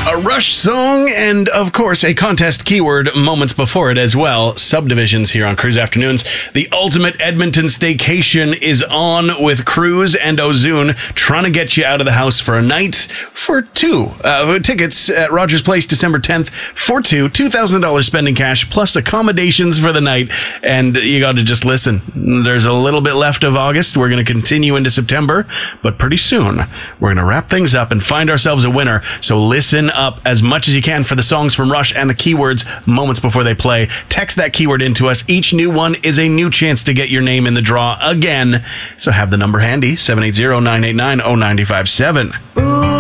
A Rush song, and of course, a contest keyword moments before it as well. Subdivisions here on Cruise Afternoons. The ultimate Edmonton staycation is on with Cruise and Ozune, trying to get you out of the house for a night for two. Tickets at Rogers Place, December 10th for two. $2,000 spending cash plus accommodations for the night. And you got to just listen. There's a little bit left of August. We're going to continue into September, but pretty soon we're going to wrap things up and find ourselves a winner. So listen up as much as you can for the songs from Rush and the keywords moments before they play. Text that keyword into us. Each new one is a new chance to get your name in the draw again. So have the number handy, 780-989-0957.